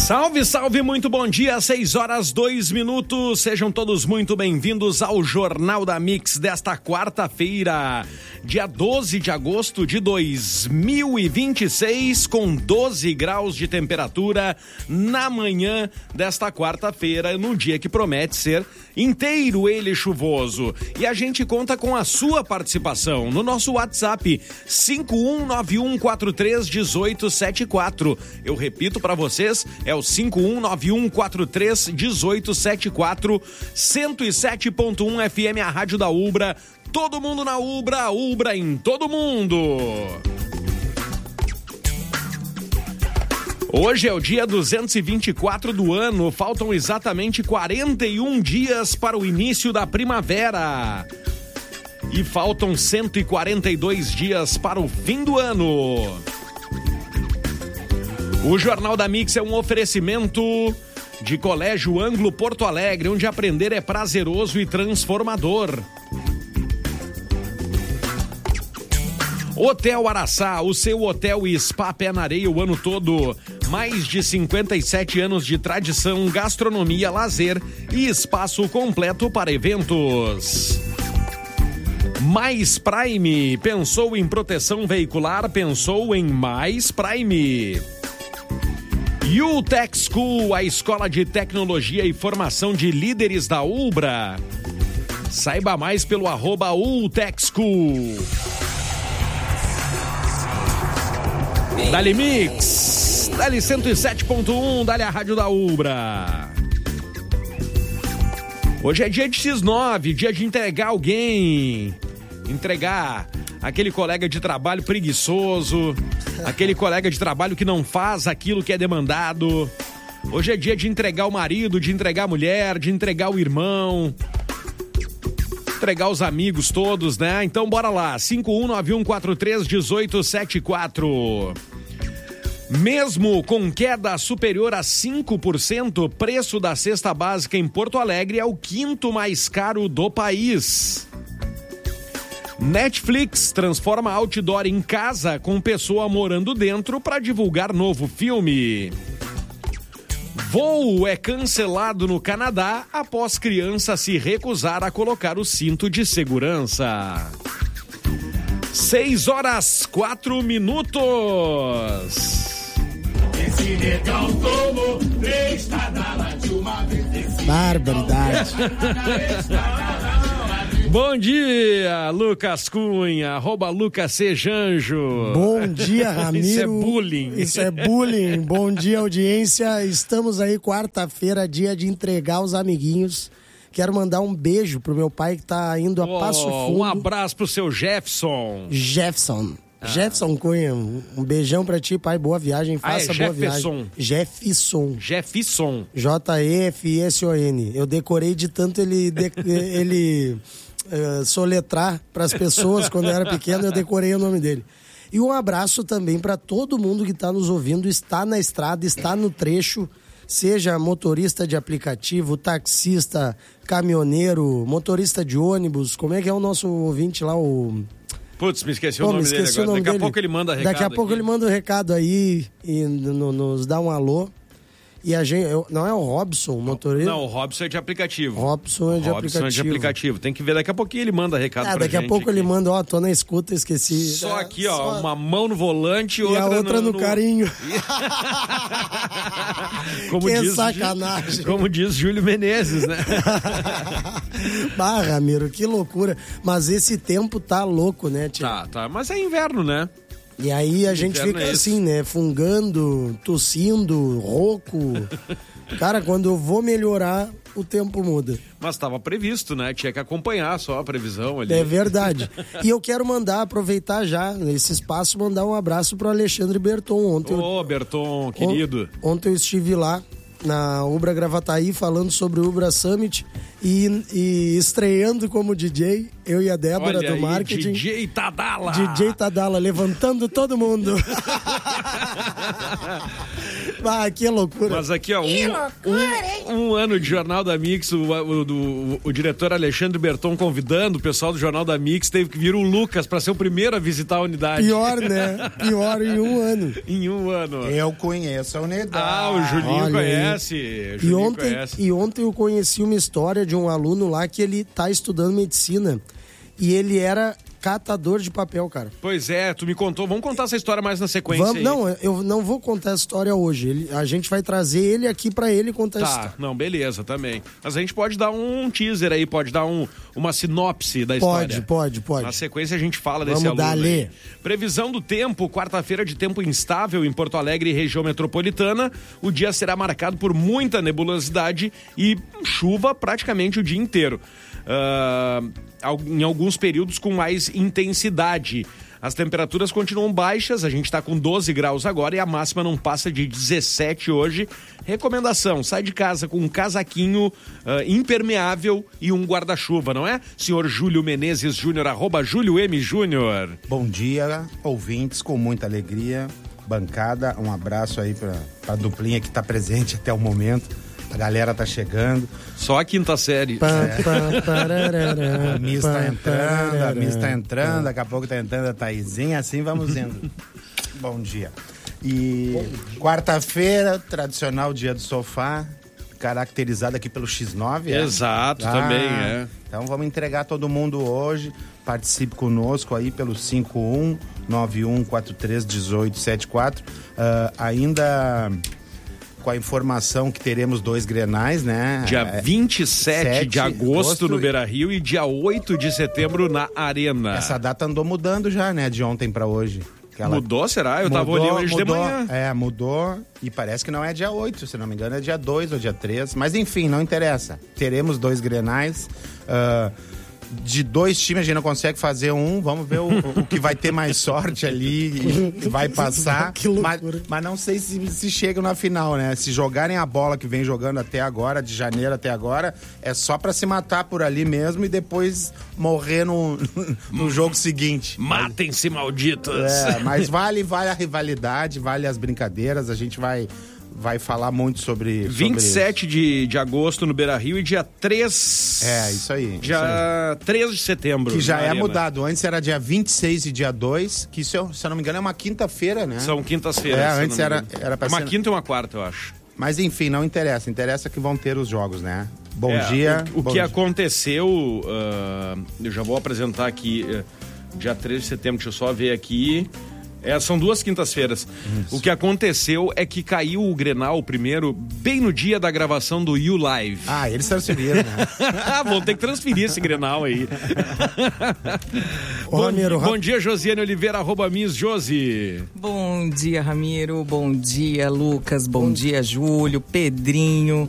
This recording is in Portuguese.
Salve, salve, muito bom dia, 6h02. Sejam todos muito bem-vindos ao Jornal da Mix desta quarta-feira, dia 12 de agosto de 2026, com 12 graus de temperatura na manhã desta quarta-feira, no dia que promete ser inteiro ele chuvoso. E a gente conta com a sua participação no nosso WhatsApp 5191431874. Eu repito para vocês, é o 5191431874, 107.1 FM, a rádio da Ubra. Todo mundo na Ubra, Ubra em todo mundo. Hoje é o dia 224 do ano, faltam exatamente 41 dias para o início da primavera. E faltam 142 dias para o fim do ano. O Jornal da Mix é um oferecimento de Colégio Ângulo Porto Alegre, onde aprender é prazeroso e transformador. Hotel Araçá, o seu hotel e spa pé na areia o ano todo. Mais de 57 anos de tradição, gastronomia, lazer e espaço completo para eventos. Mais Prime, pensou em proteção veicular, pensou em Mais Prime. UTech School, a escola de tecnologia e formação de líderes da Ubra. Saiba mais pelo @UTech School. Dali Mix, Dali 107.1, Dali a rádio da Ubra. Hoje é dia de X9, dia de entregar alguém. Entregar aquele colega de trabalho preguiçoso, aquele colega de trabalho que não faz aquilo que é demandado. Hoje é dia de entregar o marido, de entregar a mulher, de entregar o irmão, entregar os amigos todos, né? Então bora lá, 5191431874. Mesmo com queda superior a 5%, o preço da cesta básica em Porto Alegre é o quinto mais caro do país. Netflix transforma outdoor em casa com pessoa morando dentro para divulgar novo filme. Voo é cancelado no Canadá após criança se recusar a colocar o cinto de segurança. 6h04. Esse negão tomou 3 tadalas de uma vez. Barbaridade. Bom dia, Lucas Cunha, @Lucas Sejanjo. Bom dia, Ramiro. Isso é bullying. Isso é bullying. Bom dia, audiência. Estamos aí, quarta-feira, dia de entregar os amiguinhos. Quero mandar um beijo pro meu pai que tá indo a Passo Fundo. Um abraço pro seu Jefferson. Jefferson Cunha, um beijão pra ti, pai. Boa viagem, faça boa viagem. Jefferson. Jefferson. Eu decorei de tanto ele soletrar pras pessoas quando eu era pequeno, eu decorei o nome dele. E um abraço também pra todo mundo que tá nos ouvindo, está na estrada, está no trecho, seja motorista de aplicativo, taxista, caminhoneiro, motorista de ônibus. Como é que é o nosso ouvinte lá, o... Putz, me esqueci o nome dele agora. Daqui a pouco ele manda recado. Daqui a pouco ele manda um recado aí e nos dá um alô. E a gente... Não é o Robson, o motorista? Não, o Robson é de aplicativo. Robson é de aplicativo. Tem que ver, daqui a pouquinho ele manda recado pra gente. Daqui a pouco ele manda, tô na escuta, esqueci. Só aqui, uma mão no volante e a outra no carinho. Como que diz, sacanagem. Como diz Júlio Menezes, né? Ramiro, que loucura. Mas esse tempo tá louco, né, tio? Tá. Mas é inverno, né? E aí a gente fica assim, né? Fungando, tossindo, rouco. Cara, quando eu vou melhorar, o tempo muda. Mas estava previsto, né? Tinha que acompanhar só a previsão ali. É verdade. E eu quero aproveitar já, nesse espaço, mandar um abraço pro Alexandre Berton. Berton, querido. Ontem eu estive lá na Ubra Gravataí falando sobre o Ubra Summit e estreando como DJ, eu e a Débora do marketing. DJ Tadala, levantando todo mundo. Que loucura. Mas aqui, ó, Que loucura, hein? Um ano de Jornal da Mix, o diretor Alexandre Berton convidando o pessoal do Jornal da Mix, teve que vir o Lucas para ser o primeiro a visitar a unidade. Pior, né? Pior em um ano. Em um ano. Eu conheço a unidade. O Julinho Olha conhece. E ontem eu conheci uma história de um aluno lá que ele tá estudando medicina e ele era catador de papel, cara. Pois é, tu me contou. Vamos contar essa história mais na sequência. Não, eu não vou contar essa história hoje. A gente vai trazer ele aqui pra ele contar essa história. Não, beleza, também. Mas a gente pode dar um teaser aí, pode dar uma sinopse da história. Pode. Na sequência a gente fala desse Vamos aluno dar aí. Previsão do tempo, quarta-feira de tempo instável em Porto Alegre e região metropolitana. O dia será marcado por muita nebulosidade e chuva praticamente o dia inteiro. Em alguns períodos com mais intensidade. As temperaturas continuam baixas, a gente está com 12 graus agora e a máxima não passa de 17 hoje. Recomendação, sai de casa com um casaquinho impermeável e um guarda-chuva, não é? Senhor Júlio Menezes Júnior, @Júlio M. Júnior. Bom dia, ouvintes, com muita alegria. Bancada, um abraço aí para a duplinha que está presente até o momento. A galera tá chegando. Só a quinta série. A Miss tá entrando, daqui a pouco tá entrando a Thaisinha, assim vamos indo. Bom dia. E quarta-feira, tradicional dia do sofá, caracterizado aqui pelo X9. Exato, também é. Então vamos entregar todo mundo hoje. Participe conosco aí pelo 5191431874. Ainda com a informação que teremos 2 Grenais, né? Dia 27 de agosto no Beira-Rio e dia 8 de setembro na Arena. Essa data andou mudando já, né? De ontem pra hoje. Mudou, será? Eu tava olhando hoje de manhã. Mudou e parece que não é dia 8, se não me engano é dia 2 ou dia 3. Mas enfim, não interessa. Teremos 2 Grenais. De 2 times a gente não consegue fazer um, vamos ver o que vai ter mais sorte ali e vai passar, mas não sei se chegam na final, né? Se jogarem a bola que vem jogando até agora, de janeiro até agora, é só pra se matar por ali mesmo e depois morrer no jogo seguinte. Matem-se, malditos! Mas vale a rivalidade, vale as brincadeiras, a gente vai falar muito sobre 27 de agosto no Beira-Rio e dia 3... isso aí. Dia 3 de setembro. Que já é mudado. Antes era dia 26 e dia 2, que isso, se eu não me engano, é uma quinta-feira, né? São quintas-feiras. Antes era pra uma ser... quinta e uma quarta, eu acho. Mas enfim, não interessa. Interessa que vão ter os jogos, né? Bom dia. O que aconteceu, eu já vou apresentar aqui, dia 3 de setembro, deixa eu só ver aqui... são 2 quintas-feiras. O que aconteceu é que caiu o Grenal, o primeiro, bem no dia da gravação do You Live. Eles transferiram, né? Vão ter que transferir esse Grenal aí. Ramiro, bom dia, Josiane Oliveira, @Miss Josi. Bom dia, Ramiro. Bom dia, Lucas. Bom dia, Júlio, Pedrinho.